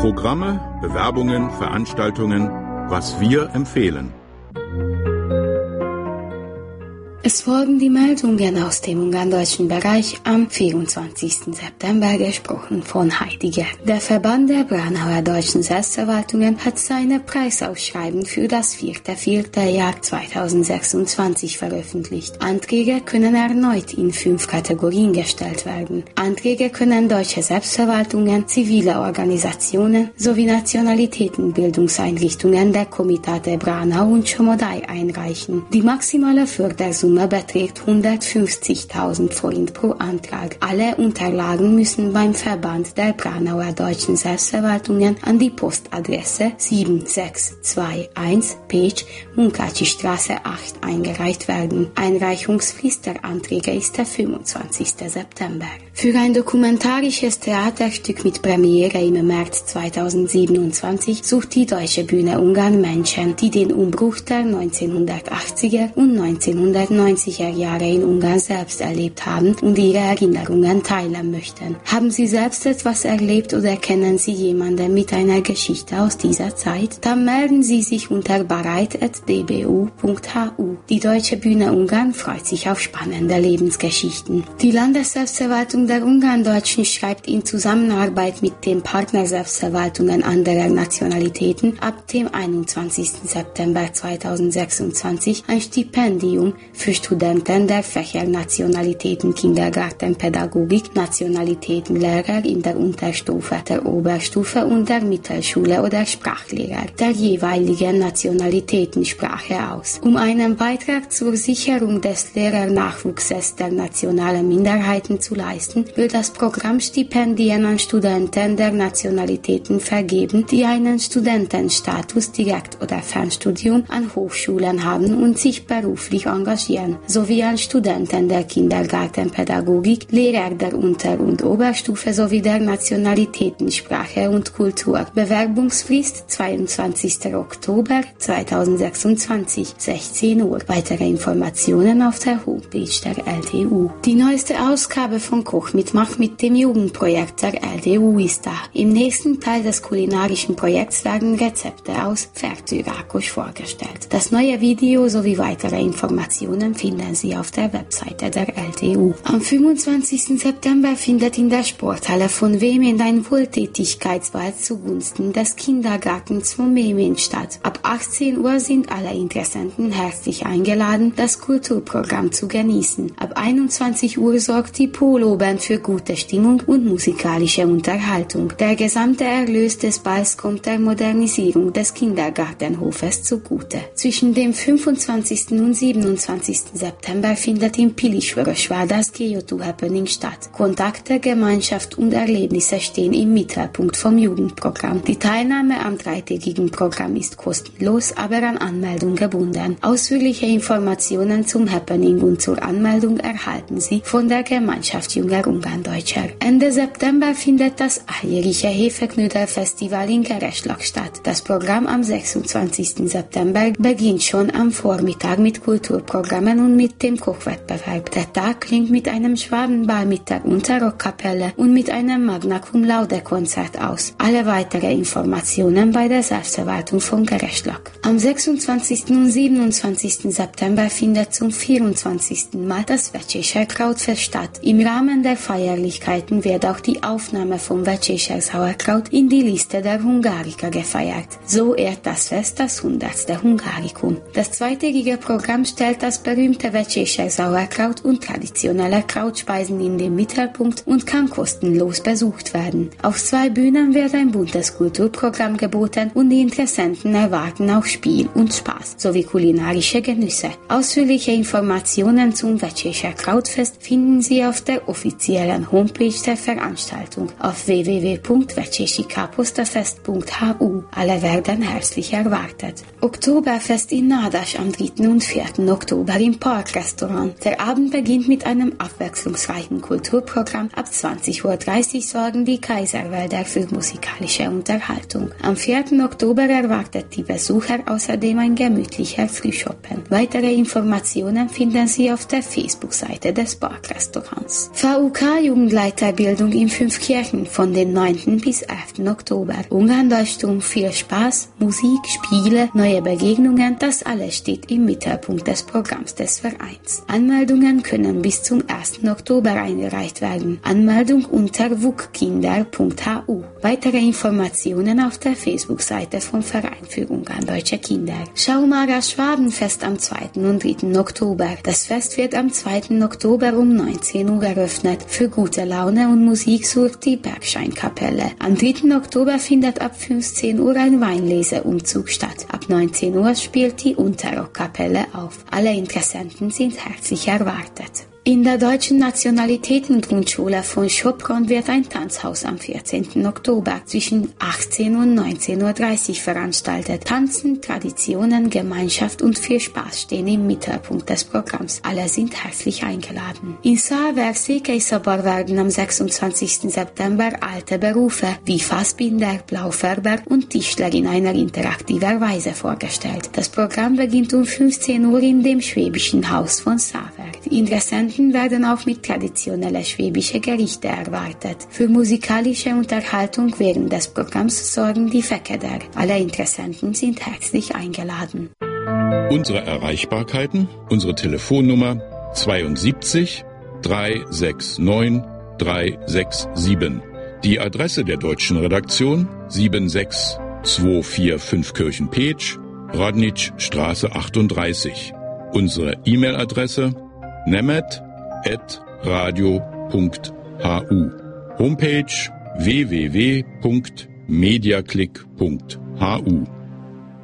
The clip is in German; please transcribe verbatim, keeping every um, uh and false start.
Programme, Bewerbungen, Veranstaltungen, was wir empfehlen. Es folgen die Meldungen aus dem ungarndeutschen Bereich am vierundzwanzigsten September, gesprochen von Heidiger. Der Verband der Braunauer deutschen Selbstverwaltungen hat seine Preisausschreibung für das vierte Vierteljahr zweitausendsechsundzwanzig veröffentlicht. Anträge können erneut in fünf Kategorien gestellt werden. Anträge können deutsche Selbstverwaltungen, zivile Organisationen sowie Nationalitätenbildungseinrichtungen der Komitate Braunau und Schomodai einreichen. Die maximale Fördersumme beträgt hundertfünfzigtausend Forint pro Antrag. Alle Unterlagen müssen beim Verband der Braunauer deutschen Selbstverwaltungen an die Postadresse sieben sechs zwei eins Pécs, Munkácsi-Straße acht eingereicht werden. Einreichungsfrist der Anträge ist der fünfundzwanzigsten September. Für ein dokumentarisches Theaterstück mit Premiere im März zweitausendsiebenundzwanzig sucht die Deutsche Bühne Ungarn Menschen, die den Umbruch der neunzehnhundertachtziger und neunzehnhundertneunziger Jahre in Ungarn selbst erlebt haben und ihre Erinnerungen teilen möchten. Haben Sie selbst etwas erlebt oder kennen Sie jemanden mit einer Geschichte aus dieser Zeit? Dann melden Sie sich unter bareit at d b u punkt h u. Die Deutsche Bühne Ungarn freut sich auf spannende Lebensgeschichten. Die Landesselbstverwaltung der Ungarndeutschen schreibt in Zusammenarbeit mit den Partnerselbstverwaltungen anderer Nationalitäten ab dem einundzwanzigsten September zweitausendsechsundzwanzig ein Stipendium für Studenten der Fächer Nationalitäten Kindergartenpädagogik, Nationalitätenlehrer in der Unterstufe, der Oberstufe und der Mittelschule oder Sprachlehrer der jeweiligen Nationalitätensprache aus. Um einen Beitrag zur Sicherung des Lehrernachwuchses der nationalen Minderheiten zu leisten, wird das Programm Stipendien an Studenten der Nationalitäten vergeben, die einen Studentenstatus, Direkt- oder Fernstudium an Hochschulen haben und sich beruflich engagieren, sowie an Studenten der Kindergartenpädagogik, Lehrer der Unter- und Oberstufe sowie der Nationalitätensprache und Kultur. Bewerbungsfrist zweiundzwanzigsten Oktober zweitausendsechsundzwanzig, sechzehn Uhr. Weitere Informationen auf der Homepage der L D U. Die neueste Ausgabe von Koch mit Mach mit dem Jugendprojekt der L D U ist da. Im nächsten Teil des kulinarischen Projekts werden Rezepte aus Fertőrákos vorgestellt. Das neue Video sowie weitere Informationen finden Sie auf der Webseite der L D U. Am fünfundzwanzigsten September findet in der Sporthalle von Vemend ein Wohltätigkeitsball zugunsten des Kindergartens von Vemend statt. Ab achtzehn Uhr sind alle Interessenten herzlich eingeladen, das Kulturprogramm zu genießen. Ab einundzwanzig Uhr sorgt die Polo-Band für gute Stimmung und musikalische Unterhaltung. Der gesamte Erlös des Balls kommt der Modernisierung des Kindergartenhofes zugute. Zwischen dem fünfundzwanzigsten und siebenundzwanzigsten September findet in Pilisvörösvár das G O zwei Happening statt. Kontakte, Gemeinschaft und Erlebnisse stehen im Mittelpunkt vom Jugendprogramm. Die Teilnahme am dreitägigen Programm ist kostenlos, aber an Anmeldung gebunden. Ausführliche Informationen zum Happening und zur Anmeldung erhalten Sie von der Gemeinschaft Junger Ungarndeutscher. Ende September findet das alljährliche Hefeknödel-Festival in Gereschlag statt. Das Programm am sechsundzwanzigsten September beginnt schon am Vormittag mit Kulturprogrammen und mit dem Kochwettbewerb. Der Tag klingt mit einem Schwabenball mit der Unterrockkapelle und mit einem Magna Cum Laude Konzert aus. Alle weitere Informationen bei der Selbstverwaltung von Gereschlag. Am sechsundzwanzigsten und siebenundzwanzigsten September findet zum vierundzwanzigsten Mal das Vecséser Krautfest statt. Im Rahmen der Feierlichkeiten wird auch die Aufnahme vom Vecséser Sauerkraut in die Liste der Hungariker gefeiert. So ehrt das Fest das hundertste Hungarikum. Das zweitägige Programm stellt das berühmte Vecséser Sauerkraut und traditionelle Krautspeisen in den Mittelpunkt und kann kostenlos besucht werden. Auf zwei Bühnen wird ein buntes Kulturprogramm geboten und die Interessenten erwarten auch Spiel und Spaß sowie kulinarische Genüsse. Ausführliche Informationen zum Vecséser Krautfest finden Sie auf der offiziellen Homepage der Veranstaltung auf w w w punkt vecsésikapostafest punkt h u. Alle werden herzlich erwartet. Oktoberfest in Nádas am dritten und vierten Oktober im Parkrestaurant. Der Abend beginnt mit einem abwechslungsreichen Kulturprogramm. Ab zwanzig Uhr dreißig sorgen die Kaiserwälder für musikalische Unterhaltung. Am vierten Oktober erwartet die Besucher außerdem ein gemütlicher Frühschoppen. Weitere Informationen finden Sie auf der Facebook-Seite des Parkrestaurants. V U K Jugendleiterbildung in fünf Kirchen von den neunten bis elften Oktober. Ungarn-Deutschtum, viel Spaß, Musik, Spiele, neue Begegnungen, das alles steht im Mittelpunkt des Programms des Vereins. Anmeldungen können bis zum ersten Oktober eingereicht werden. Anmeldung unter wukkinder punkt h u. Weitere Informationen auf der Facebook-Seite vom Verein für Ungarn-Deutsche Kinder. Schaumarer Schwabenfest am zweiten und dritten Oktober. Das Fest wird am zweiten Oktober um neunzehn Uhr eröffnet. Für gute Laune und Musik sorgt die Bergscheinkapelle. Am dritten Oktober findet ab fünfzehn Uhr ein Weinleseumzug statt. Ab neunzehn Uhr spielt die Unterrockkapelle auf. Alle Interessenten sind herzlich erwartet. In der Deutschen Nationalitätengrundschule von Sopron wird ein Tanzhaus am vierzehnten Oktober zwischen achtzehn und neunzehn Uhr dreißig veranstaltet. Tanzen, Traditionen, Gemeinschaft und viel Spaß stehen im Mittelpunkt des Programms. Alle sind herzlich eingeladen. In Székelyszékelyszobor werden am sechsundzwanzigsten September alte Berufe wie Fassbinder, Blaufärber und Tischler in einer interaktiver Weise vorgestellt. Das Programm beginnt um fünfzehn Uhr in dem Schwäbischen Haus von Saver. Die Interessenten werden auch mit traditionellen schwäbischen Gerichten erwartet. Für musikalische Unterhaltung während des Programms sorgen die Fekeder. Alle Interessenten sind herzlich eingeladen. Unsere Erreichbarkeiten, unsere Telefonnummer zweiundsiebzig dreihundertneunundsechzig dreihundertsiebenundsechzig. Die Adresse der deutschen Redaktion sieben sechs zwei vier fünf Kirchenpeetsch, Radnitzstraße achtunddreißig. Unsere E-Mail-Adresse nemet at radio punkt h u. Homepage w w w punkt mediaclick punkt h u.